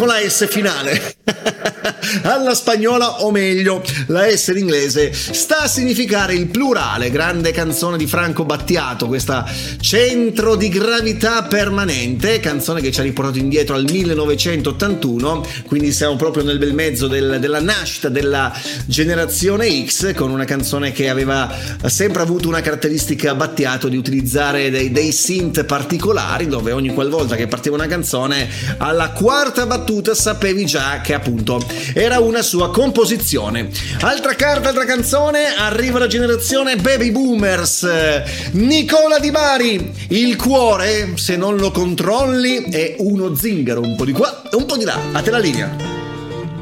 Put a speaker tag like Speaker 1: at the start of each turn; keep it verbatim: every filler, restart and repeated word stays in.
Speaker 1: la S finale. Alla spagnola, o meglio, la S in inglese sta a significare il plurale. Grande canzone di Franco Battiato, questa Centro di gravità permanente, canzone che ci ha riportato indietro al millenovecentottantuno, quindi siamo proprio nel bel mezzo del, della nascita della generazione X, con una canzone che aveva sempre avuto una caratteristica Battiato di utilizzare dei, dei synth particolari, dove ogni qualvolta che partiva una canzone, alla quarta battuta sapevi già che appunto era una sua composizione. Altra carta, altra canzone, arriva la generazione baby boomers. Nicola Di Bari, il cuore se non lo controlli è uno zingaro, un po' di qua e un po' di là. A te la linea.